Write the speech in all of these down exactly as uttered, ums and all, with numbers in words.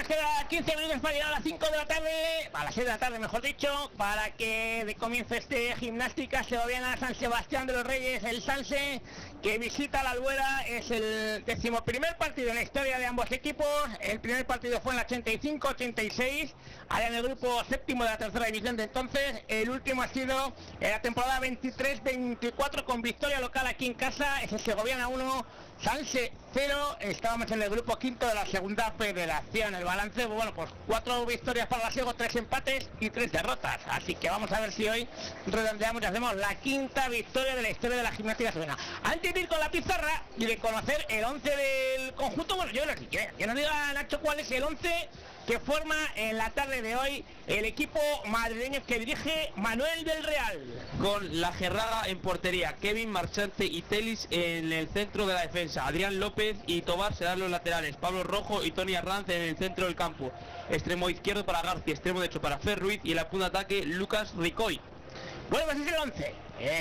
queda quince minutos para llegar a las cinco de la tarde, a las seis de la tarde mejor dicho, para que de comience este Gimnástica Segoviana San Sebastián de los Reyes, el Sanse, que visita la Albuera. Es el decimoprimer partido en la historia de ambos equipos. El primer partido fue en la ochenta y cinco ochenta y seis, allá en el grupo séptimo de la tercera división de entonces. El último ha sido en la temporada veintitrés veinticuatro con victoria local aquí en casa. Es el Segoviana uno, Sanse cero. Estábamos en el grupo quinto de la segunda federación. El balance, bueno, pues cuatro victorias para la Sego, tres empates y tres derrotas. Así que vamos a ver si hoy redondeamos y hacemos la quinta victoria de la historia de la Gimnástica Segoviana. Antes de ir con la pizarra y de conocer el once del conjunto, bueno, yo lo que quiera, que nos diga Nacho cuál es el once que forma en la tarde de hoy el equipo madrileño que dirige Manuel del Real. Con la Gerraga en portería, Kevin Marchante y Telis en el centro de la defensa, Adrián López y Tobar serán los laterales, Pablo Rojo y Tony Arranz en el centro del campo, extremo izquierdo para García, extremo derecho para Fer Ruiz y en la punta de ataque Lucas Ricoy. Bueno, pues es el once.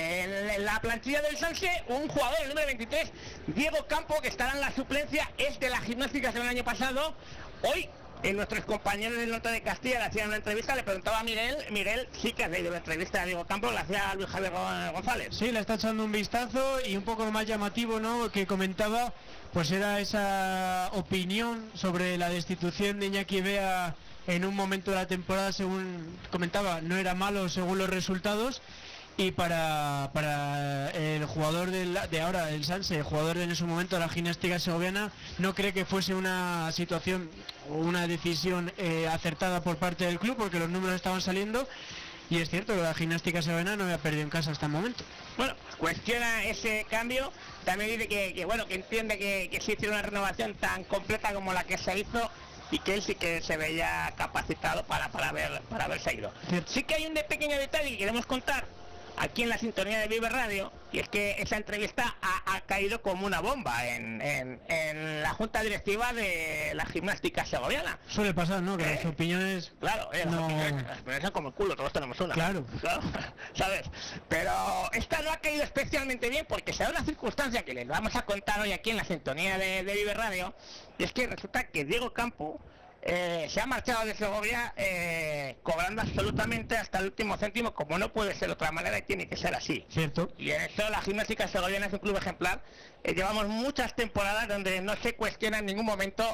En la plantilla del Sanse, un jugador, el número veintitrés, Diego Campo, que estará en la suplencia, es de la Gimnástica del año pasado. Hoy, en nuestros compañeros del norte de Castilla le hacían una entrevista, le preguntaba a Miguel, Miguel sí que ha leído la entrevista a Diego Campo, la hacía Luis Javier González. Sí, le está echando un vistazo y un poco más llamativo, ¿no?, que comentaba, pues era esa opinión sobre la destitución de Iñaki Bea en un momento de la temporada, según comentaba, no era malo según los resultados. Y para, para el jugador del, de ahora, el Sanse, el jugador en su momento de la Gimnástica Segoviana, no cree que fuese una situación o una decisión eh, acertada por parte del club, porque los números estaban saliendo. Y es cierto que la Gimnástica Segoviana no había perdido en casa hasta el momento. Bueno, cuestiona ese cambio. También dice que, que bueno, que entiende que, que se hiciera una renovación tan completa como la que se hizo, y que él sí que se veía capacitado para, para, haber, para haberse ido. Cierto. Sí que hay un de pequeño detalle que queremos contar aquí en la sintonía de Vive Radio, y es que esa entrevista ha, ha caído como una bomba en, en, en la junta directiva de la Gimnástica Segoviana. Suele pasar, ¿no?, que eh, las opiniones... Claro, eh, no... las, opiniones, las opiniones son como el culo, todos tenemos una. Claro. Claro, ¿sabes? Pero esta no ha caído especialmente bien porque se da una circunstancia que les vamos a contar hoy aquí en la sintonía de, de Vive Radio, y es que resulta que Diego Campo Eh, se ha marchado de Segovia eh, cobrando absolutamente hasta el último céntimo, como no puede ser de otra manera y tiene que ser así. Cierto. Y en eso la Gimnástica Segoviana es un club ejemplar. Eh, llevamos muchas temporadas donde no se cuestiona en ningún momento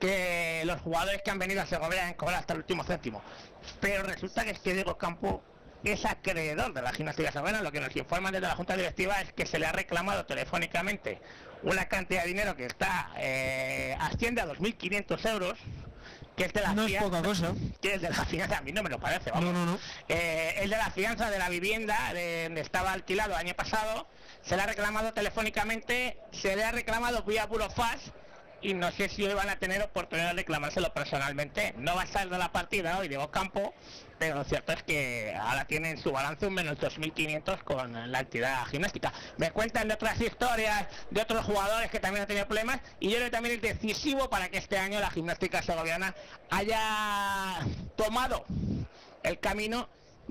que los jugadores que han venido a Segovia han cobrado hasta el último céntimo. Pero resulta que es que Diego Campo es acreedor de la Gimnástica Segoviana. Lo que nos informan desde la Junta Directiva es que se le ha reclamado telefónicamente una cantidad de dinero que está eh, asciende a dos mil quinientos euros, que es de la no fianza, es poca cosa, que es de la fianza, a mí no me lo parece, vamos. No, no, no. Eh, es de la fianza de la vivienda de donde estaba alquilado el año pasado. Se le ha reclamado telefónicamente, se le ha reclamado vía burofax, y no sé si hoy van a tener oportunidad de reclamárselo personalmente. No va a estar de la partida hoy Diego Campo, pero lo cierto es que ahora tiene en su balance un menos dos mil quinientos con la entidad gimnástica. Me cuentan de otras historias, de otros jugadores que también han tenido problemas, y yo creo que también es decisivo para que este año la Gimnástica Segoviana haya tomado el camino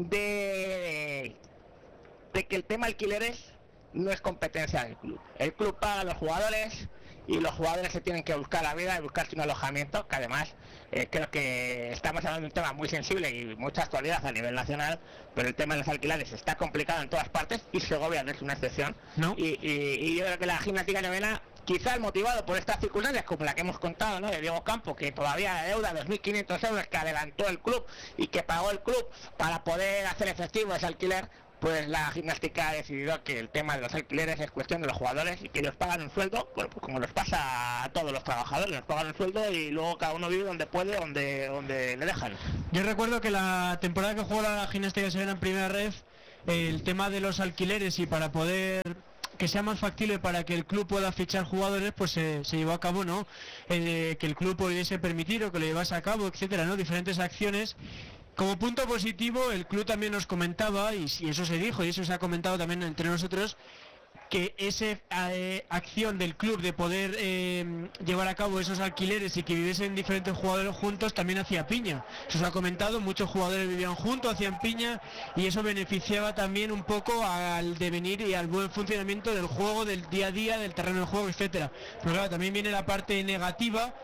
de, de que el tema alquileres no es competencia del club. El club paga a los jugadores y los jugadores se tienen que buscar la vida y buscarse un alojamiento, que además eh, creo que estamos hablando de un tema muy sensible y mucha actualidad a nivel nacional, pero el tema de los alquileres está complicado en todas partes y Segovia no es una excepción. No. Y, y, y yo creo que la Gimnástica Segoviana, quizás motivado por estas circunstancias como la que hemos contado, ¿no?, de Diego Campo, que todavía la deuda de dos mil quinientos euros que adelantó el club y que pagó el club para poder hacer efectivo ese alquiler, pues la Gimnástica ha decidido que el tema de los alquileres es cuestión de los jugadores y que ellos pagan un sueldo, bueno, pues como les pasa a todos los trabajadores, les pagan un sueldo y luego cada uno vive donde puede, donde donde le dejan. Yo recuerdo que la temporada que jugó la Gimnástica Segoviana en primera red, el tema de los alquileres y para poder que sea más factible para que el club pueda fichar jugadores, pues se, se llevó a cabo, ¿no?, eh, que el club pudiese permitir o que lo llevase a cabo, etcétera, ¿no?, diferentes acciones. Como punto positivo, el club también nos comentaba, y, y eso se dijo, y eso se ha comentado también entre nosotros, que esa eh, acción del club de poder eh, llevar a cabo esos alquileres y que viviesen diferentes jugadores juntos también hacía piña. Eso se ha comentado, muchos jugadores vivían juntos, hacían piña, y eso beneficiaba también un poco al devenir y al buen funcionamiento del juego, del día a día, del terreno de juego, etcétera. Pero claro, también viene la parte negativa,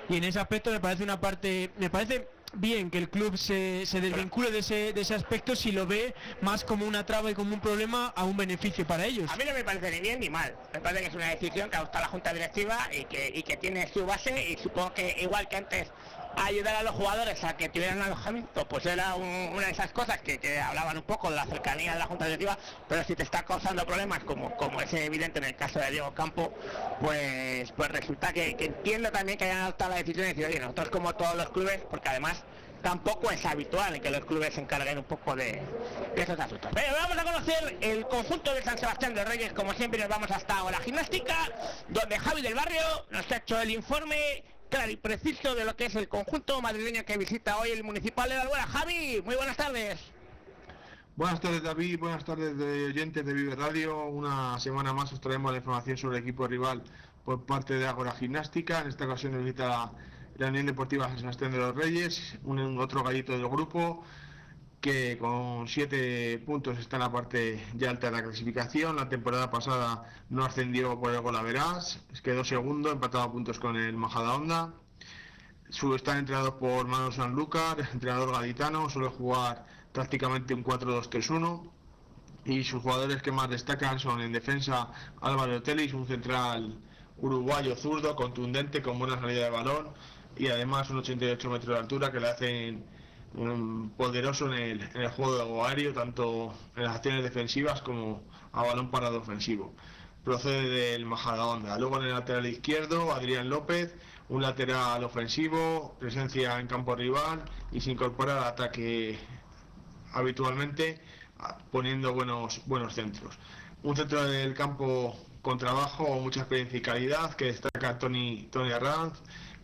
y en ese aspecto me parece una parte, me parece bien que el club se, se desvincule de ese, de ese aspecto si lo ve más como una traba y como un problema a un beneficio para ellos. A mí no me parece ni bien ni mal, me parece que es una decisión que ha adoptado la Junta Directiva y que, y que tiene su base, y supongo que igual que antes ayudar a los jugadores a que tuvieran alojamiento, pues era un, una de esas cosas que, que hablaban un poco de la cercanía de la Junta Directiva, pero si te está causando problemas como, como es evidente en el caso de Diego Campo, pues pues resulta que, que entiendo también que hayan adoptado la decisión de decir, oye, nosotros como todos los clubes, porque además tampoco es habitual en que los clubes se encarguen un poco de, de esos asuntos. Pero vamos a conocer el conjunto de San Sebastián de los Reyes, como siempre nos vamos hasta Ola Gimnástica, donde Javi del Barrio nos ha hecho el informe claro y preciso de lo que es el conjunto madrileño que visita hoy el Municipal de la Albuera. Javi, muy buenas tardes. Buenas tardes, David, buenas tardes de oyentes de Vive Radio. Una semana más os traemos la información sobre el equipo rival por parte de Ágora Gimnástica. En esta ocasión nos visita la, la Unión Deportiva San Sebastián de los Reyes, un, un otro gallito del grupo que con siete puntos está en la parte ya alta de la clasificación. La temporada pasada no ascendió por el Golaveras, quedó segundo, empatado a puntos con el Majadahonda. Su, están entrenados por Manuel Sanlúcar, entrenador gaditano, suele jugar prácticamente un cuatro dos tres uno, y sus jugadores que más destacan son en defensa Álvaro Telis, un central uruguayo zurdo, contundente, con buena salida de balón y además un ochenta y ocho metros de altura que le hacen um, poderoso en el, en el juego aéreo, tanto en las acciones defensivas como a balón parado ofensivo. Procede del Majadahonda. Luego en el lateral izquierdo Adrián López, un lateral ofensivo, presencia en campo rival y se incorpora al ataque habitualmente poniendo buenos buenos centros. Un centro del campo con trabajo, mucha experiencia y calidad, que destaca Tony Tony Arranz,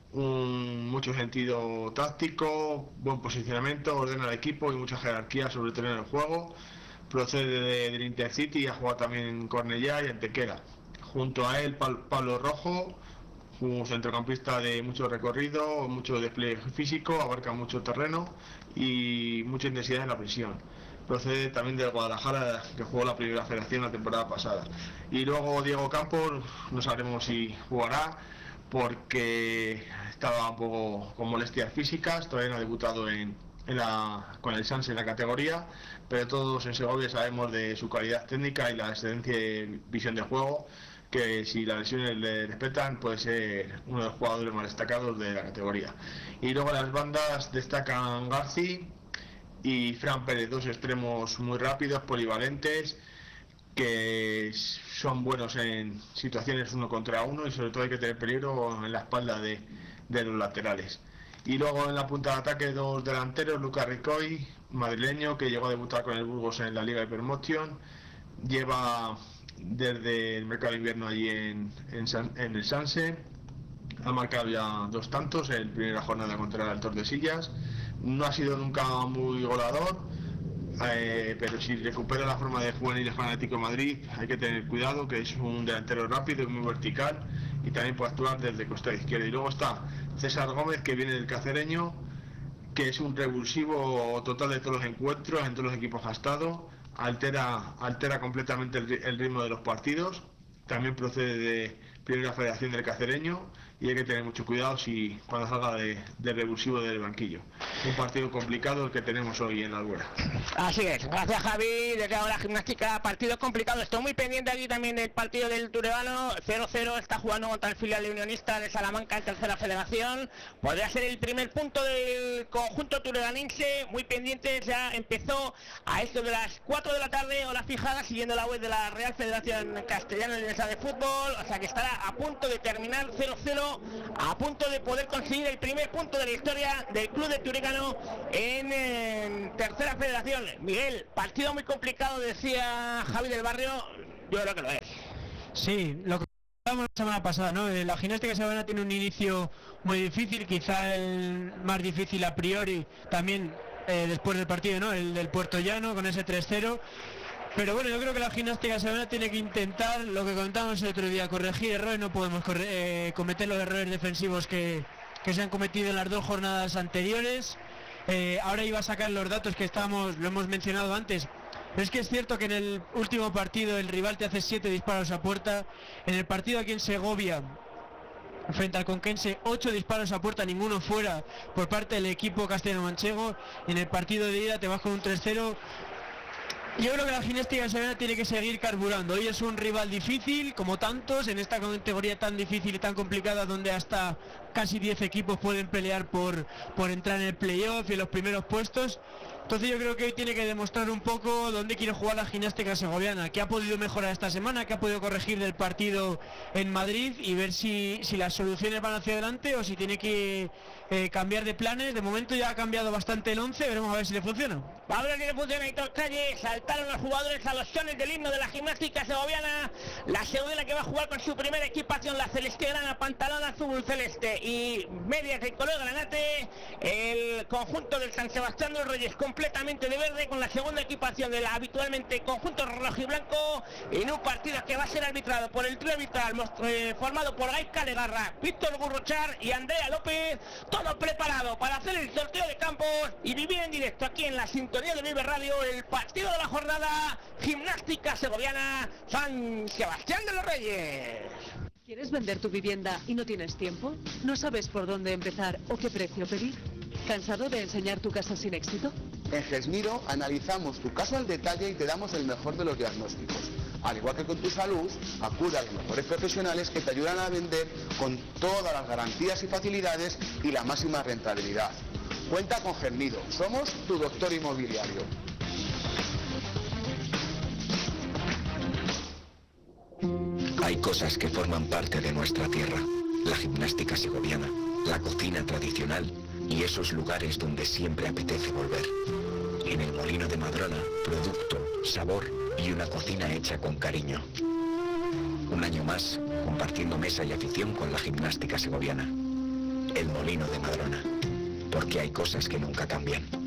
un, mucho sentido táctico, buen posicionamiento, ordena el equipo y mucha jerarquía sobre el terreno del juego. Procede de, del Intercity, ha jugado también en Cornellá y en Tequera. Junto a él Pablo Rojo, un centrocampista de mucho recorrido, mucho despliegue físico, abarca mucho terreno y mucha intensidad en la presión. Procede también de Guadalajara, que jugó la primera federación la temporada pasada. Y luego Diego Campos, no sabremos si jugará porque estaba un poco con molestias físicas, todavía no ha debutado en, en la, con el Sanse en la categoría, pero todos en Segovia sabemos de su calidad técnica y la excelente visión de juego, que si las lesiones le respetan puede ser uno de los jugadores más destacados de la categoría. Y luego las bandas destacan Garci y Fran Pérez, dos extremos muy rápidos, polivalentes, que son buenos en situaciones uno contra uno y sobre todo hay que tener peligro en la espalda de, de los laterales. Y luego en la punta de ataque dos delanteros, Lucas Ricoy, madrileño, que llegó a debutar con el Burgos en la Liga Hypermotion, lleva desde el mercado de invierno allí en, en, San, en el Sanse, ha marcado ya dos tantos en primera jornada contra el Tordesillas, no ha sido nunca muy goleador, eh, pero si recupera la forma de juvenil Fanático de Madrid hay que tener cuidado, que es un delantero rápido y muy vertical y también puede actuar desde costado izquierdo. Y luego está César Gómez, que viene del Cacereño, que es un revulsivo total de todos los encuentros, en todos los equipos gastados, altera altera completamente el, el ritmo de los partidos, también procede de Primera Federación del Cacereño y hay que tener mucho cuidado si cuando salga de, de revulsivo del banquillo. Un partido complicado el que tenemos hoy en la Albuera. Así es, gracias Javi, desde ahora Gimnástica, partido complicado. Estoy muy pendiente aquí también del partido del Turebano, cero cero, está jugando contra el filial de Unionista de Salamanca en tercera federación. Podría ser el primer punto del conjunto turebanense, muy pendientes, ya empezó a esto de las cuatro de la tarde, hora fijada, siguiendo la web de la Real Federación Castellana de Fútbol, o sea que estará a punto de terminar cero cero, a punto de poder conseguir el primer punto de la historia del club de Turecano en, en tercera federación. Miguel, partido muy complicado, decía Javi del Barrio, yo creo que lo es. Sí, lo que hablábamos la semana pasada, ¿no? La Gimnástica Sevillana tiene un inicio muy difícil, quizá el más difícil a priori, también eh, después del partido, ¿no? El del Puerto Llano con ese tres cero. Pero bueno, yo creo que la Gimnástica Sevillana tiene que intentar, lo que comentábamos el otro día, corregir errores. No podemos corre eh, cometer los errores defensivos que, que se han cometido en las dos jornadas anteriores. Eh, ahora iba a sacar los datos que estamos, lo hemos mencionado antes, pero es que es cierto que en el último partido el rival te hace siete disparos a puerta. En el partido aquí en Segovia frente al Conquense, ocho disparos a puerta, ninguno fuera por parte del equipo castellano-manchego. En el partido de ida te vas con un tres cero. Yo creo que la Gimnástica Segoviana tiene que seguir carburando. Hoy es un rival difícil, como tantos, en esta categoría tan difícil y tan complicada, donde hasta casi diez equipos pueden pelear por, por entrar en el playoff y en los primeros puestos. Entonces yo creo que hoy tiene que demostrar un poco dónde quiere jugar la Gimnástica Segoviana, qué ha podido mejorar esta semana, qué ha podido corregir del partido en Madrid, y ver si, si las soluciones van hacia adelante o si tiene que eh, cambiar de planes. De momento ya ha cambiado bastante el once, veremos a ver si le funciona. Va a ver si le funciona. Héctor Calle, saltaron los jugadores a los sones del himno de la Gimnástica Segoviana. La Segoviana que va a jugar con su primera equipación, la celeste grana, pantalón azul celeste y medias de color granate. El conjunto del San Sebastián de los Reyes completamente de verde, con la segunda equipación de la habitualmente conjunto rojiblanco, en un partido que va a ser arbitrado por el trío arbitral eh, formado por Gaizka Legarra, Víctor Gurrochar y Andrea López. Todo preparado para hacer el sorteo de campos y vivir en directo aquí en la sintonía de Vive Radio el partido de la jornada, Gimnástica Segoviana, San Sebastián de los Reyes. ¿Quieres vender tu vivienda y no tienes tiempo? ¿No sabes por dónde empezar o qué precio pedir? ¿Cansado de enseñar tu casa sin éxito? En Gesmiro analizamos tu caso al detalle y te damos el mejor de los diagnósticos. Al igual que con tu salud, acude a los mejores profesionales que te ayudan a vender con todas las garantías y facilidades y la máxima rentabilidad. Cuenta con Gesmiro, somos tu doctor inmobiliario. Hay cosas que forman parte de nuestra tierra, la gimnástica segoviana, la cocina tradicional y esos lugares donde siempre apetece volver. En el Molino de Madrona, producto, sabor y una cocina hecha con cariño. Un año más, compartiendo mesa y afición con la gimnástica segoviana. El Molino de Madrona, porque hay cosas que nunca cambian.